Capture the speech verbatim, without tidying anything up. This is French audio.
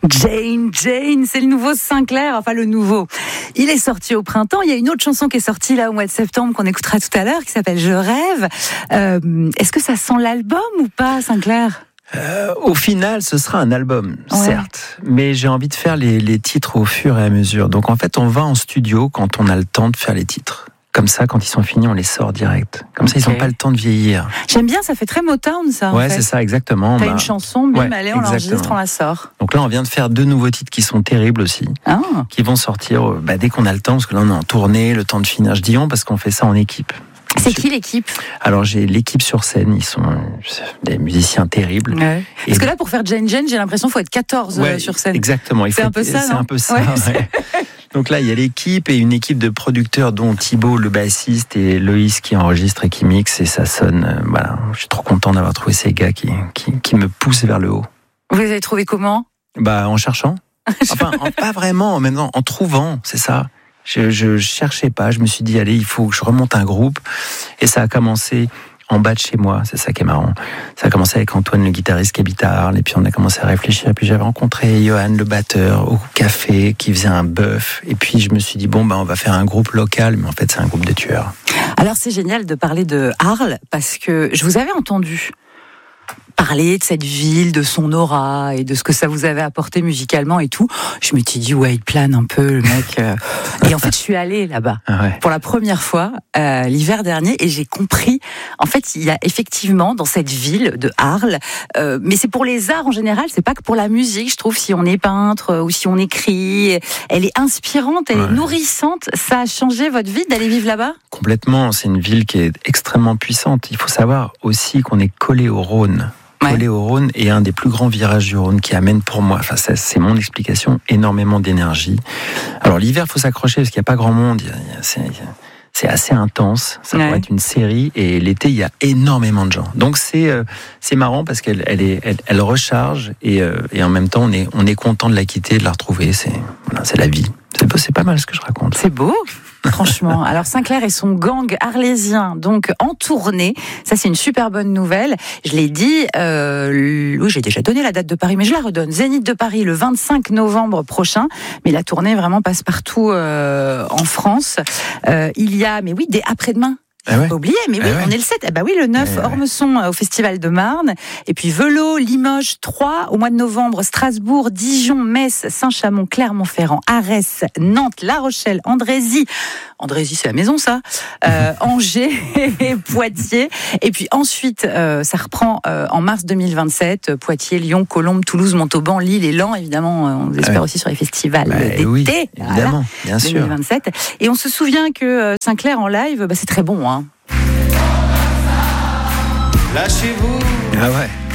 Jane, Jane, c'est le nouveau Sinclair, enfin le nouveau. Il est sorti au printemps, il y a une autre chanson qui est sortie là au mois de septembre qu'on écoutera tout à l'heure qui s'appelle Je rêve. Euh, est-ce que ça sent l'album ou pas, Sinclair ? Euh, au final, ce sera un album, ouais. certes, mais j'ai envie de faire les, les titres au fur et à mesure. Donc en fait, on va en studio quand on a le temps de faire les titres. Comme ça, quand ils sont finis, on les sort direct. Comme okay. ça, ils n'ont pas le temps de vieillir. J'aime bien, ça fait très Motown, ça. Ouais, en fait. c'est ça, exactement. T'as bah, une chanson, bim, ouais, allez, on l'enregistre, on la sort. Donc là, on vient de faire deux nouveaux titres qui sont terribles aussi, ah. qui vont sortir bah, dès qu'on a le temps, parce que là, on est en tournée, le temps de finir. Je dis on parce qu'on fait ça en équipe. C'est qui l'équipe ? Alors j'ai l'équipe sur scène, ils sont des musiciens terribles. Ouais. Parce que là, pour faire Jane Jane, j'ai l'impression qu'il faut être quatorze ouais, sur scène. Exactement. Il c'est faut un peu être, ça, c'est non ? un peu ça. Ouais, ouais. Donc là, il y a l'équipe et une équipe de producteurs, dont Thibaut, le bassiste, et Loïs qui enregistre et qui mixe, et ça sonne. Euh, voilà, je suis trop content d'avoir trouvé ces gars qui, qui, qui me poussent vers le haut. Vous les avez trouvés comment ? Bah, en cherchant. Enfin, en, pas vraiment, maintenant, en trouvant, c'est ça. Je, je cherchais pas, je me suis dit, allez, il faut que je remonte un groupe. Et ça a commencé en bas de chez moi, c'est ça qui est marrant. Ça a commencé avec Antoine, le guitariste qui habite à Arles, et puis on a commencé à réfléchir. Et puis j'avais rencontré Johan, le batteur, au café, qui faisait un bœuf. Et puis je me suis dit, bon, ben, on va faire un groupe local, mais en fait, c'est un groupe de tueurs. Alors c'est génial de parler de Arles, parce que je vous avais entendu parler de cette ville, de son aura et de ce que ça vous avait apporté musicalement et tout. Je me suis dit, ouais, il plane un peu, le mec. Et en fait, je suis allée là-bas ah ouais. pour la première fois euh, l'hiver dernier et j'ai compris. En fait, il y a effectivement dans cette ville de Arles, euh, mais c'est pour les arts en général, c'est pas que pour la musique, je trouve, si on est peintre ou si on écrit. Elle est inspirante, elle ouais. est nourrissante. Ça a changé votre vie d'aller vivre là-bas ? Complètement. C'est une ville qui est extrêmement puissante. Il faut savoir aussi qu'on est collé au Rhône. Collé ouais. au Rhône et un des plus grands virages du Rhône qui amène pour moi, enfin ça, c'est mon explication, énormément d'énergie. Alors l'hiver, il faut s'accrocher parce qu'il n'y a pas grand monde, il y a, il y a, c'est, c'est assez intense, ça ouais. pourrait être une série, et l'été, il y a énormément de gens. Donc c'est, euh, c'est marrant parce qu'elle elle est, elle, elle recharge et, euh, et en même temps, on est, on est content de la quitter, de la retrouver, c'est, voilà, c'est la vie. C'est, c'est pas mal ce que je raconte. C'est beau. Franchement. Alors Sinclair et son gang arlésien, donc en tournée. Ça, c'est une super bonne nouvelle. Je l'ai dit, euh, oui, j'ai déjà donné la date de Paris, mais je la redonne. Zénith de Paris le vingt-cinq novembre prochain. Mais la tournée vraiment passe partout euh, en France. Euh, il y a, mais oui, dès après-demain. Ah ouais. Pas oublié, mais oui, ah ouais. on est le sept. Eh ben oui, le neuf, ah ouais. Ormesson au Festival de Marne. Et puis Velo, Limoges, Troyes. Au mois de novembre, Strasbourg, Dijon, Metz, Saint-Chamond, Clermont-Ferrand, Arès, Nantes, La Rochelle, Andrézy. Andrézy, c'est la maison, ça. Euh, Angers et Poitiers. Et puis ensuite, euh, ça reprend euh, en mars deux mille vingt-sept. Poitiers, Lyon, Colombes, Toulouse, Montauban, Lille et Laon. Évidemment, on espère ah ouais. aussi sur les festivals bah, d'été. Oui, évidemment, voilà, bien sûr. deux mille vingt-sept. Et on se souvient que euh, Sinclair en live, bah, c'est très bon, hein. Lâchez-vous. Ah ouais.